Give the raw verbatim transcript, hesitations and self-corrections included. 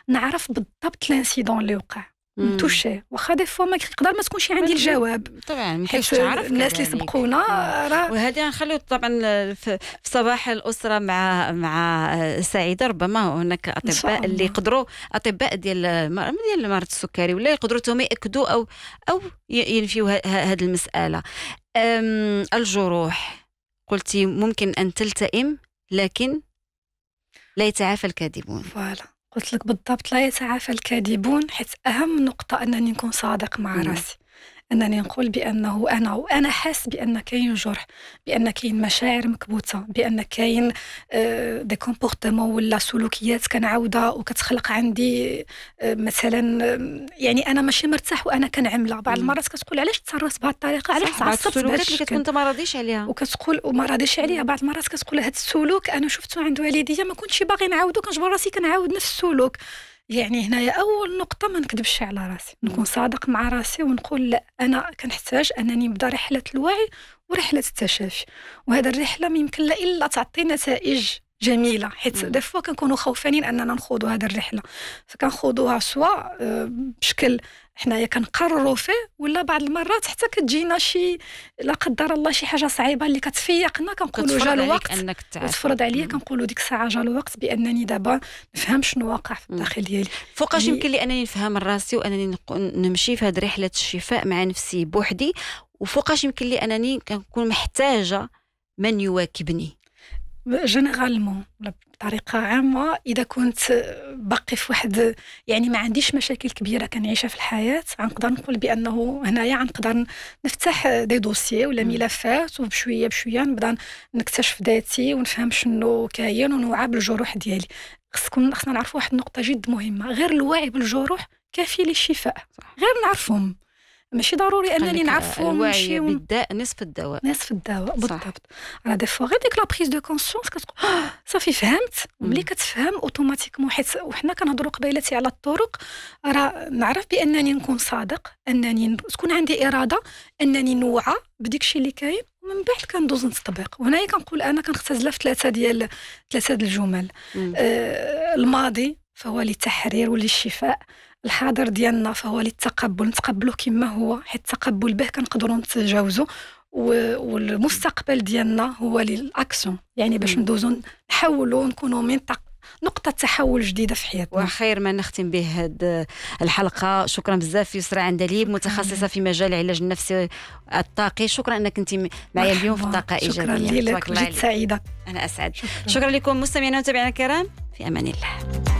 نعرف بالضبط الانسيدون اللي وقع نتوشي واخا دي فوا ما يقدر ما تكونش عندي الجواب طبعا ما كاينش تعرف الناس اللي سبقونا راه. وهذه غنخليو طبعا في صباح الاسره مع مع سعيده. ربما هناك اطباء اللي يقدروا اطباء ديال ديال مرض السكري ولا يقدروا توم ياكدوا او او ينفيوا هذه المساله. الجروح قلتي ممكن ان تلتئم لكن لا يتعافى الكاذبون. فوالا قلت لك بالضبط لا يتعافى الكاذبون، حيت أهم نقطة أنني نكون صادق مع راسي، أنني نقول بأنه أنا وأنا حاس بأن كاين جرح، بأن كاين مشاعر مكبوتة، بأن كاين آه دي كومبورتمون ولا سلوكيات كنعاودها وكتخلق عندي آه مثلا آه يعني أنا ماشي مرتاح وأنا كنعملها. بعض المرات كتقول علاش تصرفت بهذه الطريقة، علاش تعصبت السلوكات اللي كتكون انت ما راضيش عليها وكتقول وما راضيش عليها. بعض المرات كتقول هذا السلوك أنا شفته عند والديا ما كنتش باغي نعاودو، كنجبر راسي كنعاود نفس السلوك. يعني هنايا أول نقطة ما نكذبش على راسي، نكون صادق مع راسي ونقول لا أنا كنحتاج أنني نبدا رحلة الوعي ورحلة التشافي، وهذا الرحلة ما يمكن لا إلا تعطي نتائج جميلة، حيت دفوا كنكونوا خوفانين أننا نخوضوا هذه الرحلة، فكنخوضوها سواء بشكل حنايا كنقرروا فيه ولا بعض المرات حتى كتجينا شي لا قدر الله شي حاجه صعيبه اللي كتفيقنا كنقولوا جا الوقت وتفرض عليا كنقولوا ديك الساعه جا الوقت بانني دابا نفهم شنو واقع في الداخل ديالي. فوقاش يمكن لي انني نفهم راسي وانني نمشي في هذه رحله الشفاء مع نفسي بوحدي، وفوقاش يمكن لي انني كنكون محتاجه من يواكبني جينيرالمون بطريقه عامه. اذا كنت باقي في واحد يعني ما عنديش مشاكل كبيره كنعيشها في الحياه، غنقدر نقول بانه هنايا غنقدر نفتح دي دوسيي ولا ملفات وبشويه بشويه نبدا نكتشف ذاتي ونفهم شنو كاين ونوعى بالجروح ديالي. خصكم خصنا نعرفوا واحد النقطه جد مهمه، غير الوعي بالجروح كافي للشفاء، غير نعرفهم ماشي ضروري انني نعرفهم. الوعي بالداء نصف الدواء، نصف الدواء بالضبط. راه دي فوا غير ديك لا بريز دو كونسيونس كتقول آه صافي فهمت، وملي كتفهم اوتوماتيكمون حيت وحنا كنهضروا قبيلتي على الطرق، راه نعرف بانني نكون صادق، انني تكون عندي اراده انني نوعى بديك الشيء اللي كاين، ومن بعد كندوز نطبق. وهنايا كنقول انا كنختزلها في ثلاثه ديال ثلاثه د الجمل. آه الماضي فهو للتحرير وللشفاء، الحاضر ديالنا فهو للتقبل نتقبلوه كما هو، حيت التقبل به كنقدروا نتجاوزوا، والمستقبل ديالنا هو للاكسيون، يعني باش ندوزو نحولوا نكونوا من نقطة تحول جديدة في حياتنا. وخير ما نختم به هذه الحلقة. شكرا بزاف يسرى عندليب، متخصصة في مجال العلاج النفسي الطاقي. شكرا أنك كنت معي اليوم في طاقة إيجابية. شكرا لك، جد سعيدة. أنا أسعد. شكرا, شكرا لكم مستمعينا ومتابعينا الكرام، في أمان الله.